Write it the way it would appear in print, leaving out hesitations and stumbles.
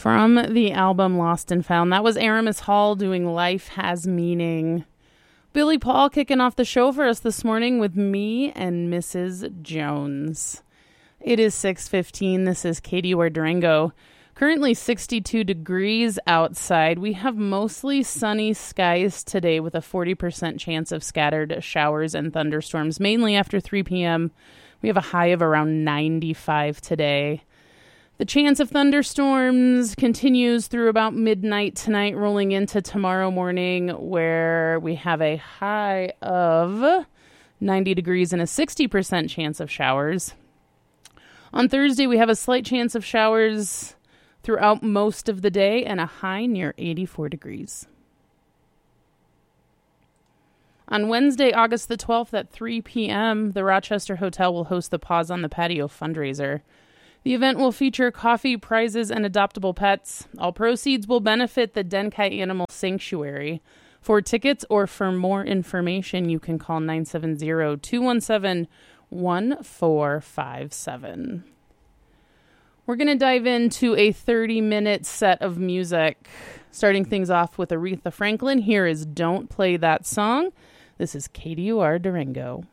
From the album Lost and Found, that was Aramis Hall doing Life Has Meaning. Billy Paul kicking off the show for us this morning with Me and Mrs. Jones. It is 6:15. This is KDUR Durango. Currently 62 degrees outside. We have mostly sunny skies today with a 40% chance of scattered showers and thunderstorms, mainly after 3 p.m. We have a high of around 95 today. The chance of thunderstorms continues through about midnight tonight, rolling into tomorrow morning, where we have a high of 90 degrees and a 60% chance of showers. On Thursday, we have a slight chance of showers throughout most of the day and a high near 84 degrees. On Wednesday, August the 12th at 3 p.m., the Rochester Hotel will host the Paws on the Patio fundraiser. The event will feature coffee, prizes, and adoptable pets. All proceeds will benefit the Denkai Animal Sanctuary. For tickets or for more information, you can call 970-217-1457. We're going to dive into a 30-minute set of music, starting things off with Aretha Franklin. Here is Don't Play That Song. This is KDUR Durango.